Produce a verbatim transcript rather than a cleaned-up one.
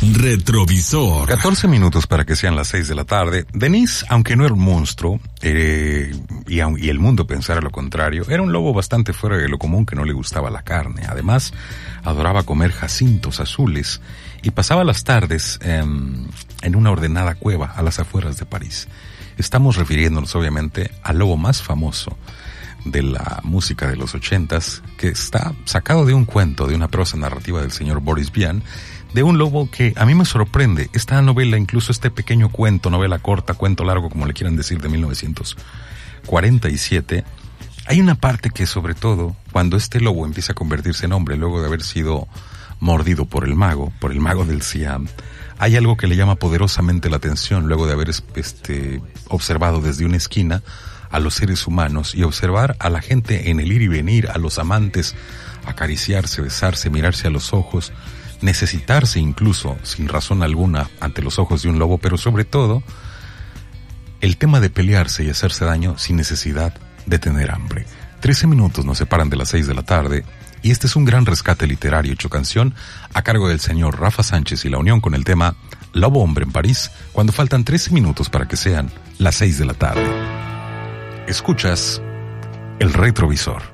Retrovisor. catorce minutos para que sean las seis de la tarde. Denise, aunque no era un monstruo, eh, y, y el mundo pensara lo contrario, era un lobo bastante fuera de lo común que no le gustaba la carne. Además, adoraba comer jacintos azules y pasaba las tardes eh, en una ordenada cueva a las afueras de París. Estamos refiriéndonos obviamente al lobo más famoso de la música de los ochentas, que está sacado de un cuento, de una prosa narrativa del señor Boris Vian, de un lobo que a mí me sorprende. Esta novela, incluso este pequeño cuento, novela corta, cuento largo, como le quieran decir, de mil novecientos cuarenta y siete, hay una parte que, sobre todo, cuando este lobo empieza a convertirse en hombre, luego de haber sido mordido por el mago, por el mago del Siam, hay algo que le llama poderosamente la atención, luego de haber este, observado desde una esquina a los seres humanos y observar a la gente en el ir y venir, a los amantes, acariciarse, besarse, mirarse a los ojos, necesitarse incluso, sin razón alguna, ante los ojos de un lobo, pero sobre todo, el tema de pelearse y hacerse daño sin necesidad de tener hambre. Trece minutos nos separan de las seis de la tarde, y este es un gran rescate literario hecho canción a cargo del señor Rafa Sánchez y La Unión con el tema Lobo Hombre en París, cuando faltan trece minutos para que sean las seis de la tarde. Escuchas el retrovisor.